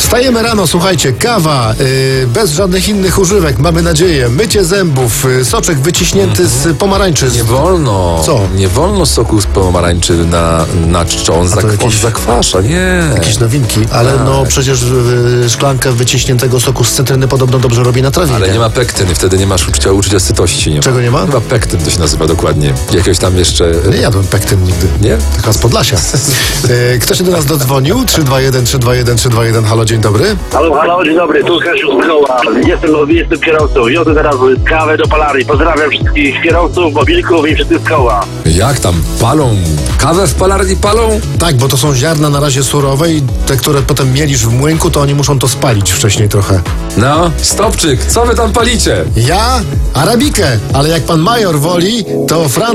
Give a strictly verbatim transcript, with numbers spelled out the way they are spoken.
Wstajemy rano, słuchajcie, kawa, yy, bez żadnych innych używek, mamy nadzieję, mycie zębów, yy, soczek wyciśnięty z pomarańczy. Nie wolno. Co? Nie wolno soku z pomarańczy na, na czczo. On, zak, jakieś- on zakwasza, nie. Jakieś nowinki, ale Tak. no przecież yy, szklankę wyciśniętego soku z cytryny podobno dobrze robi na trawie. Ale nie ma pektyny, wtedy nie masz uczucia, uczucia sytości. Nie ma. Czego nie ma? Chyba pektyn to się nazywa dokładnie. Jakiegoś tam jeszcze... Nie jadłem pektyn nigdy. Nie? Taka z Podlasia. Yy, Kto się do nas dodzwonił? trzy dwa jeden, trzy dwa jeden, trzy dwa jeden. Halo, dzień dobry. Halo, halo, dzień dobry, tu Kasiu z koła. Jestem, jestem kierowcą, wiozę teraz kawę do palarni. Pozdrawiam wszystkich kierowców, mobilków i wszystkich z koła. Jak tam? Palą? Kawę w palarni palą? Tak, bo to są ziarna na razie surowe i te, które potem mielisz w młynku, to oni muszą to spalić wcześniej trochę. No, Stopczyk, co wy tam palicie? Ja? Arabikę, ale jak pan major woli, to Franc